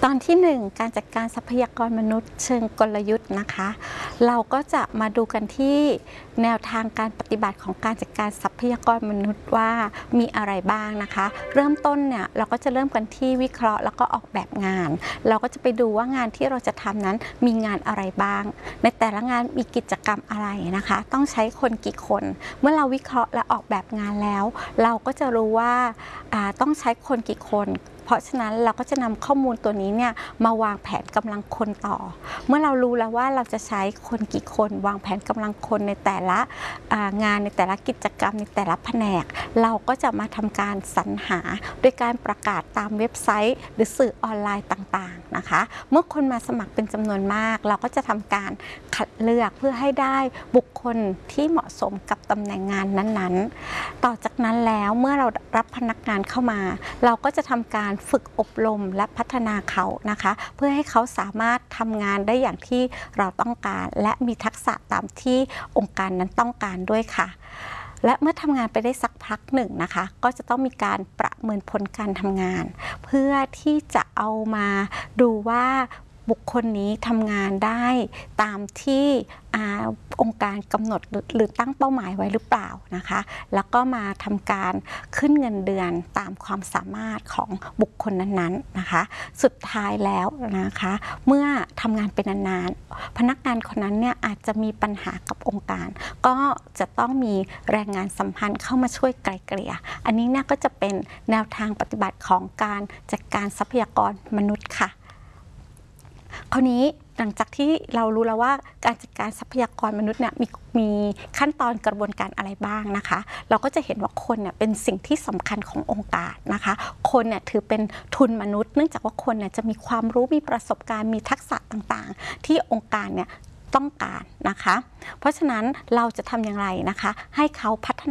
ตอนที่1การจัดการทรัพยากรมนุษย์เชิงกลยุทธ์นะคะเราก็จะมาดูกันที่แนวทางการปฏิบัติของการจัดการทรัพยากรมนุษย์ว่ามีอะไรบ้างนะคะเริ่มต้นเนี่ยเราก็จะเริ่มกันที่วิเคราะห์แล้วก็ออกแบบงานเราก็จะไปดูว่างานที่เราจะทำนั้นมีงานอะไรบ้างในแต่ละงานมีกิจกรรมอะไรนะคะต้องใช้คนกี่คนเมื่อเราวิเคราะห์และออกแบบงานแล้วเราก็จะรู้ว่าต้องใช้คนกี่คนเพราะฉะนั้นเราก็จะนำข้อมูลตัวนี้เนี่ยมาวางแผนกำลังคนต่อเมื่อเรารู้แล้วว่าเราจะใช้คนกี่คนวางแผนกำลังคนในแต่ละงานในแต่ละกิจกรรมในแต่ละแผนกเราก็จะมาทำการสรรหาโดยการประกาศตามเว็บไซต์หรือสื่อออนไลน์ต่างๆนะคะเมื่อคนมาสมัครเป็นจำนวนมากเราก็จะทำการคัดเลือกเพื่อให้ได้บุคคลที่เหมาะสมกับตำแหน่งงานนั้นๆต่อจากนั้นแล้วเมื่อเรารับพนักงานเข้ามาเราก็จะทำการฝึกอบรมและพัฒนาเขานะคะเพื่อให้เขาสามารถทำงานได้อย่างที่เราต้องการและมีทักษะตามที่องค์การนั้นต้องการด้วยค่ะและเมื่อทำงานไปได้สักพักหนึ่งนะคะก็จะต้องมีการประเมินผลการทำงานเพื่อที่จะเอามาดูว่าบุคคลนี้ทำงานได้ตามที่องค์การกำหนดหรือตั้งเป้าหมายไว้หรือเปล่านะคะแล้วก็มาทำการขึ้นเงินเดือนตามความสามารถของบุคคลนั้นๆนะคะสุดท้ายแล้วนะคะเมื่อทำงานเป็นนานๆพนักงานคนนั้นเนี่ยอาจจะมีปัญหากับองค์การก็จะต้องมีแรงงานสัมพันธ์เข้ามาช่วยไกล่เกลี่ยอันนี้เนี่ยก็จะเป็นแนวทางปฏิบัติของการจัดการทรัพยากรมนุษย์ค่ะคราวนี้หลังจากที่เรารู้แล้วว่าการจัดการทรัพยากรมนุษย์เนี่ยมีขั้นตอนกระบวนการอะไรบ้างนะคะเราก็จะเห็นว่าคนเนี่ยเป็นสิ่งที่สำคัญขององค์การนะคะคนเนี่ยถือเป็นทุนมนุษย์เนื่องจากว่าคนเนี่ยจะมีความรู้มีประสบการณ์มีทักษะต่างๆที่องค์การเนี่ยต้องการนะคะเพราะฉะนั้นเราจะทำอย่างไรนะคะให้เขาพัฒ